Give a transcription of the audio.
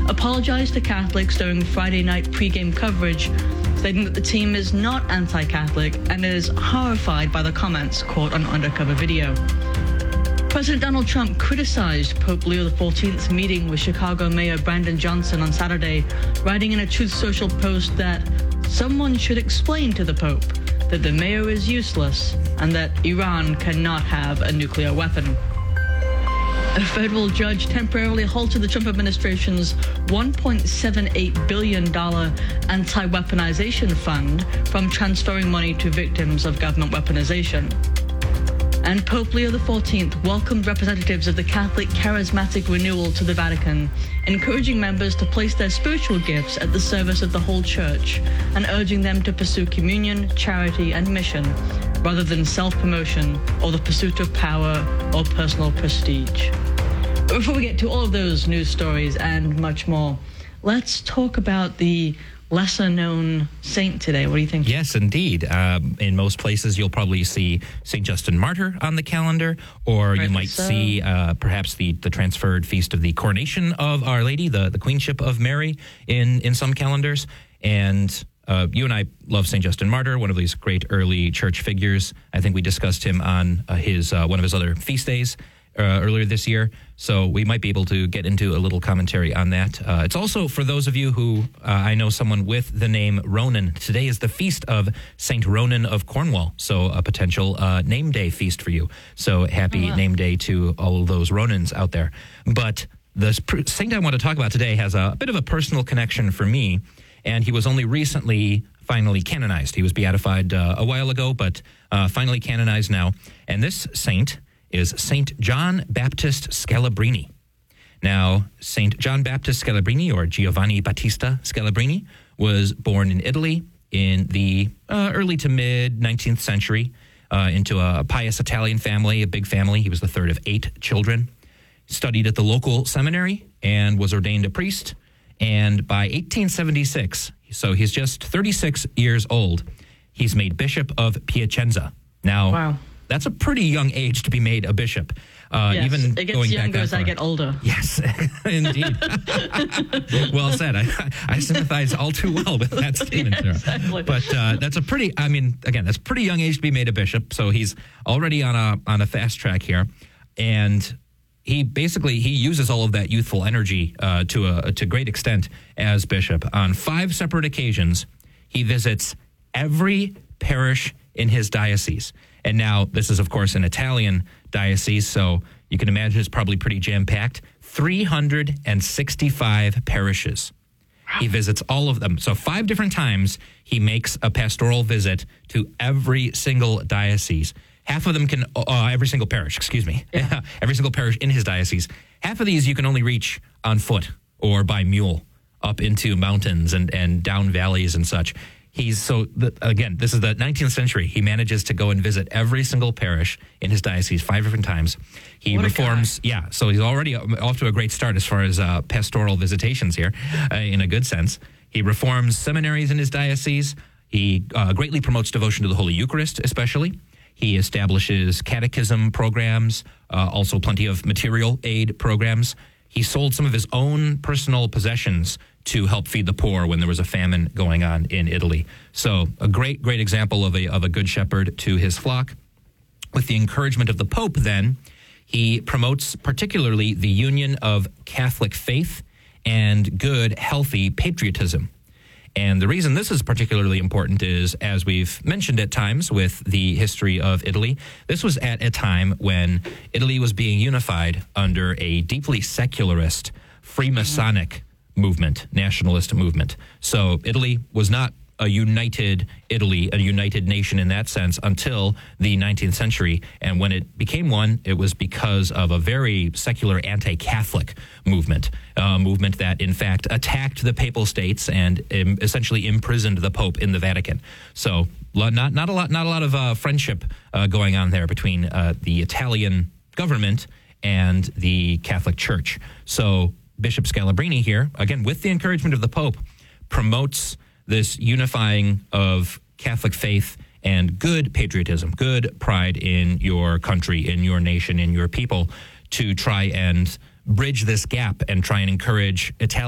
apologized to Catholics during Friday night pre-game coverage, stating that the team is not anti-Catholic and is horrified by the comments caught on undercover video. President Donald Trump criticized Pope Leo XIV's meeting with Chicago Mayor Brandon Johnson on Saturday, writing in a Truth Social post that someone should explain to the Pope that the mayor is useless and that Iran cannot have a nuclear weapon. A federal judge temporarily halted the Trump administration's $1.78 billion anti-weaponization fund from transferring money to victims of government weaponization. And Pope Leo XIV welcomed representatives of the Catholic Charismatic Renewal to the Vatican, encouraging members to place their spiritual gifts at the service of the whole Church and urging them to pursue communion, charity, and mission rather than self-promotion or the pursuit of power or personal prestige. But before we get to all of those news stories and much more, let's talk about the lesser-known saint today. What do you think? Yes, indeed. In most places, you'll probably see St. Justin Martyr on the calendar, or you might see perhaps the transferred feast of the coronation of Our Lady, the Queenship of Mary, in some calendars. And you and I love St. Justin Martyr, one of these great early church figures. I think we discussed him on his one of his other feast days earlier this year. So we might be able to get into a little commentary on that. It's also for those of you who I know someone with the name Ronan. Today is the feast of Saint Ronan of Cornwall. So a potential name day feast for you. So happy name day to all of those Ronans out there. But the saint I want to talk about today has a bit of a personal connection for me. And he was only recently finally canonized. He was beatified a while ago, but finally canonized now. And this saint is St. John Baptist Scalabrini. Now, St. John Baptist Scalabrini, or Giovanni Battista Scalabrini, was born in Italy in the early to mid-19th century into a pious Italian family, a big family. He was the third of 8 children. Studied at the local seminary and was ordained a priest. And by 1876, so he's just 36 years old, he's made Bishop of Piacenza. Now, wow. That's a pretty young age to be made a bishop. Yes, even it gets going younger back as I get older. Yes, indeed. Well said. I sympathize all too well with that statement, Sarah. Exactly. But that's a pretty, that's a pretty young age to be made a bishop. So he's already on a fast track here. And he uses all of that youthful energy to great extent as bishop. On 5 separate occasions, he visits every parish in his diocese. And now this is, of course, an Italian diocese, so you can imagine it's probably pretty jam-packed. 365 parishes. He visits all of them. So 5 different times he makes a pastoral visit to every single diocese. Half of them can, every single parish, yeah. Every single parish in his diocese. Half of these you can only reach on foot or by mule up into mountains and down valleys and such. This is the 19th century. He manages to go and visit every single parish in his diocese 5 different times. He reforms, so he's already off to a great start as far as pastoral visitations here, in a good sense. He reforms seminaries in his diocese. He greatly promotes devotion to the Holy Eucharist, especially. He establishes catechism programs, also plenty of material aid programs. He sold some of his own personal possessions to help feed the poor when there was a famine going on in Italy. So a great example of a good shepherd to his flock. With the encouragement of the Pope, then, he promotes particularly the union of Catholic faith and good, healthy patriotism. And the reason this is particularly important is, as we've mentioned at times with the history of Italy, this was at a time when Italy was being unified under a deeply secularist, Freemasonic movement, nationalist movement. So Italy was not a united Italy, a united nation in that sense until the 19th century. And when it became one, it was because of a very secular anti-Catholic movement, a movement that in fact attacked the papal states and essentially imprisoned the Pope in the Vatican. So not a lot of friendship going on there between the Italian government and the Catholic Church. So Bishop Scalabrini here, again, with the encouragement of the Pope, promotes this unifying of Catholic faith and good patriotism, good pride in your country, in your nation, in your people, to try and bridge this gap and try and encourage Italian